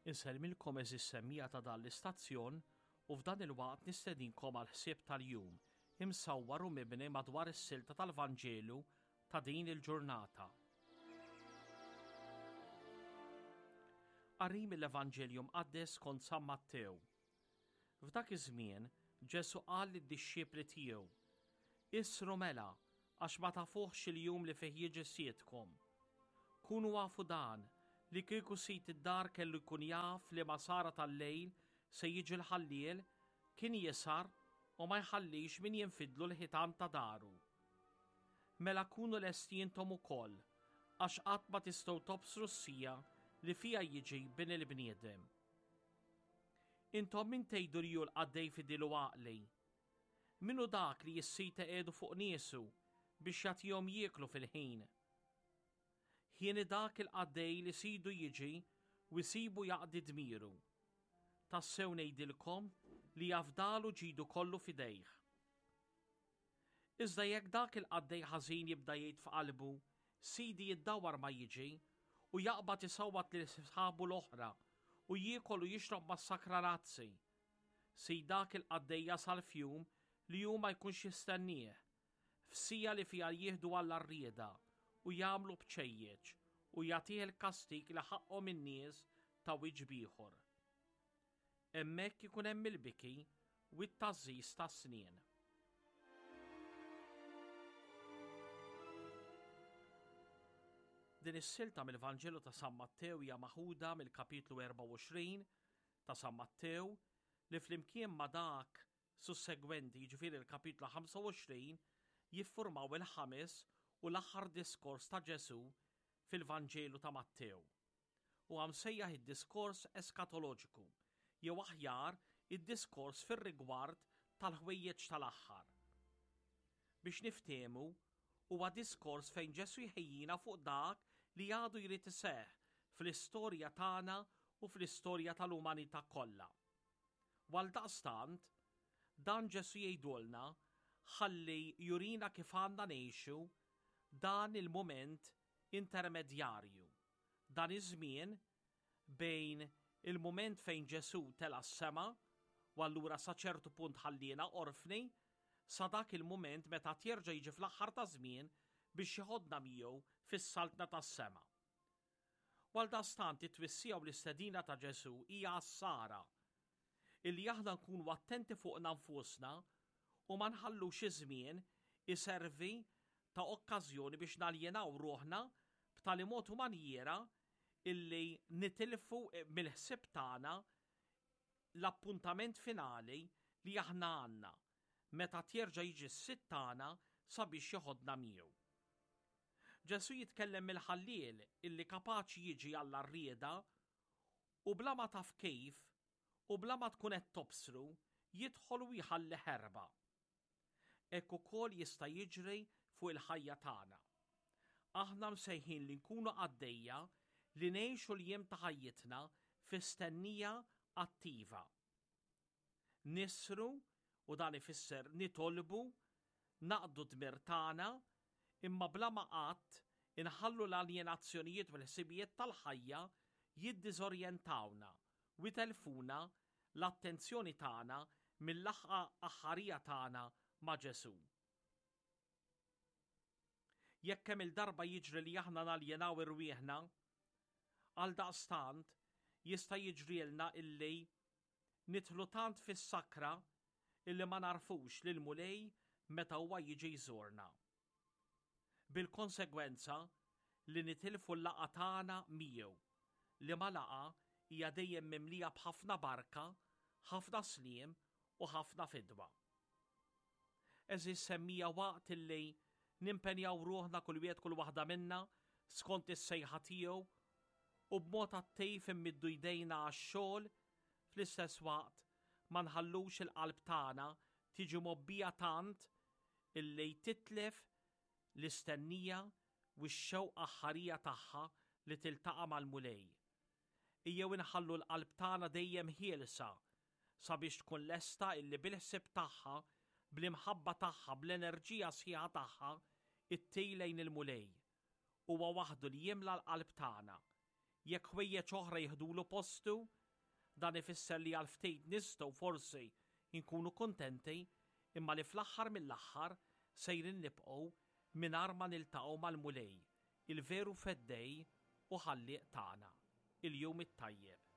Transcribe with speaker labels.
Speaker 1: Insellmilkom eżis semmija ta' dan l-istazzjon u f'dan il-waqt nistedinkom għal ħsieb tal-jum imsawwar u mibni madwar is-silta tal-Vanġelu ta' din il-ġurnata. Qari mill-Evanġeljum Qaddes skont San Mattew. F'dak iż-żmien Ġesu qal lid-dixxiepli tiegħu: Issru mela għax ma tafuhx il-jum li fih jiġi siedkom. Kunu għafu dan li kieku sit id-dar kellu jkun jaf li ma sara tal-lejl se jiġi l-ħalliel kien jisar u ma jħallix min jinfidlu l-ħitan ta' daru. Mela kunu lesti intom ukoll għax qatt ma tistgħu tobsru s-sija li fija jiġi bin il-bniedem. Intom min tgħidu li hu l-qaddej fidilu għaqli? Minu dak li jissita qiegħdu fuq niesu biex jagħtihom jieklu fil-ħin? Ħieni dak il-qaddej li sidu jiġi u jsibu jaqdi dmiru. Tassew ngħidilkom li jafdalu ġidu kollu fidejh. Iżda jekk dak il-qaddej ħażin jibda jgħid f'qalbu, sidi jiddawwar ma jiġi u jaqbad isawwat lil sħabu l-oħra u jiekol u jixrob mas-sakranazzi. Si dak il-qaddej jasal fjum li hu ma jkunx jistennieh, f'sija li fiha jieħdu għall-arrieda u jagħmlu bċejjeġ u jagħtih il-kastik li ħaqqhom in-nies ta' wiġb ieħor. Hemmhekk ikun hemm il-biki u t-tażżiż tas-snien. Din is-silta mill-Vanġelu ta' San Mattew hija maħuda mill-kapitlu 24 ta' San Mattew li flimkien ma' dak sussegwenti jiġifieri l-kapitlu 25 jiffurmaw il-ħames u l-aħħar diskors ta' Ġesu fil-Vanġelu ta' Mattew. U msejjaħ id-diskors eskatoloġiku, jew aħjar id-diskors fir-rigward tal-ħwejjeġ tal-aħħar. Biex niftehmu, huwa diskors fejn Ġesu jħejjina fuq dak li għadu jrid iseħħ fl-istorja tagħna u fl-istorja tal-umanità kollha. Għaldaqstant, dan Ġesu jgħidulna ħalli jurina kif għandna ngħixu dan il-mument intermedjarju, dan iż-żmien bejn il-mument fejn Ġesu tela s-sema u allura sa ċertu punt ħallina orfni sa dak il-mument meta jerġa' jiġi fl-aħħar ta' żmien biex jieħodna miegħu fis-saltna tas-sema. Għaldaqstant it-twissija u l-istedina ta' Ġesu hija għas-sara illi aħna nkunu attenti fuqna nfusna u ma nħallux iż-żmien iservi ta' okkażjoni biex naljenaw ruħna b'tali mod u manjera illi nitilfu mill-ħsieb tagħna l-appuntament finali li aħna għandna meta jerġa' jiġi s-sitt tagħna sabiex joħodna miegħu. Ġesu jitkellem mill-ħalliel illi kapaċi jiġi għall-arrieda u bla ma taf kejf u bla ma tkun qed tobsru jidħol u jħalli ħerba. Hekk ukoll jista' jiġri fuq il-ħajja tagħna. Aħna msejħin li nkunu għaddejja li ngħixu l-jiem ta' ħajjitna f'istennija attiva. Nisru u dan ifisser nitolbu, naqdu dmir tagħna, imma bla ma qatt inħallu l-aljenazzjonijiet u l-ħsibijiet tal-ħajja jiddiżorjentawna u jtelfuna l-attenzjoni tagħna mill-laħqa aħħarija tagħna ma' Ġesu. Jekk hemm il-darba jiġri li aħna naljenaw irwieħna, għaldaqstant jista' jiġrielna illi nidħlu tant fis-sakra illi ma narfux lil mulej meta huwa jiġi jżurna. Bil-konsegwenza li nitilfu l-laqa tagħna miegħu li ma laqa hija dejjem mimlija b'ħafna barka, ħafna sliem u ħafna fidwa. Eżis semmija waqt illi nimpenjaw ruħna kull wieħed kull waħda minna skont is-sejħa tiegħu u b'mod għat-tejf immiddu jdejna għax-xogħol fl-istess waqt ma nħallux il-qalb tagħna tiġi mobbija tant illi titlef l-istennija u x-xewqa ħarija tagħha li tiltaqa' mal-mulej. Ejjew inħallu l-qalb tagħna dejjem ħielsa sabiex tkun lesta illi bil-ħsieb tagħha, bl-imħabba tagħha, bl-enerġija sħiħa tagħha ittejlejn il-mulej. Huwa waħdu li jimla l-qalb tagħna, jekk ħwejjeġ oħra jieħdulu postu, dan ifisser li għal ftit nistgħu forsi nkunu kuntenti, imma li fl-aħħar mill-aħħar sejrin nibqgħu mingħajr ma niltaqgħu mal-mulej, il-veru feddej u ħallieq tagħna. Il-jum it-tajjeb.